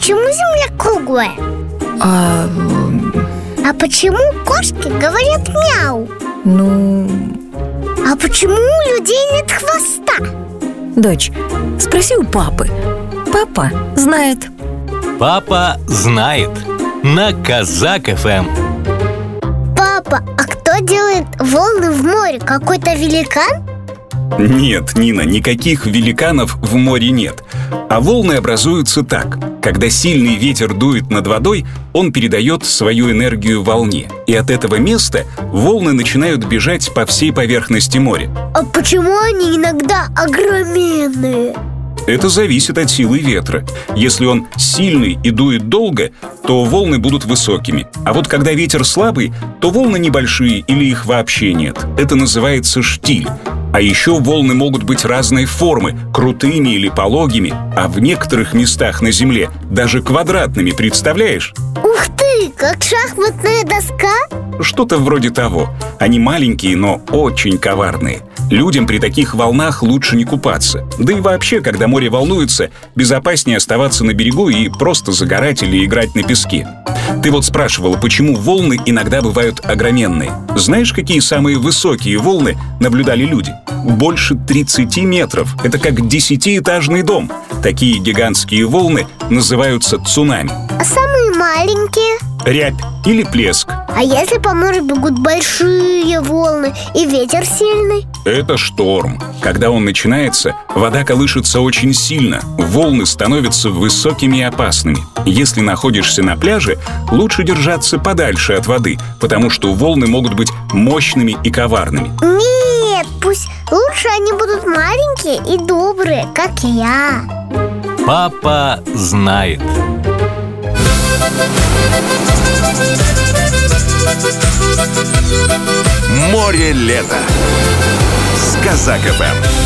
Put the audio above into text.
почему Земля круглая? А почему кошки говорят мяу? А почему у людей нет хвоста? Дочь, спроси у папы. Папа знает. Папа знает. На Казак ФМ. Папа, а кто делает волны в море? Какой-то великан? Нет, Нина, никаких великанов в море нет. А волны образуются так. Когда сильный ветер дует над водой, он передает свою энергию волне. И от этого места волны начинают бежать по всей поверхности моря. А почему они иногда огроменные? Это зависит от силы ветра. Если он сильный и дует долго, то волны будут высокими. А вот когда ветер слабый, то волны небольшие или их вообще нет. Это называется штиль. А еще волны могут быть разной формы, крутыми или пологими, а в некоторых местах на Земле даже квадратными, представляешь? Ух ты, как шахматная доска? Что-то вроде того. Они маленькие, но очень коварные. Людям при таких волнах лучше не купаться. Да и вообще, когда море волнуется, безопаснее оставаться на берегу и просто загорать или играть на песке. Ты вот спрашивала, почему волны иногда бывают огроменные. Знаешь, какие самые высокие волны наблюдали люди? Больше 30 метров. Это как 10-этажный дом. Такие гигантские волны называются цунами. А самые маленькие? Рябь или плеск. А если по морю бегут большие волны и ветер сильный? Это шторм. Когда он начинается, вода колышется очень сильно, волны становятся высокими и опасными. Если находишься на пляже, лучше держаться подальше от воды, потому что волны могут быть мощными и коварными. Нет, пусть лучше они будут маленькие и добрые, как я. Папа знает. Море лето с Казак ФМ.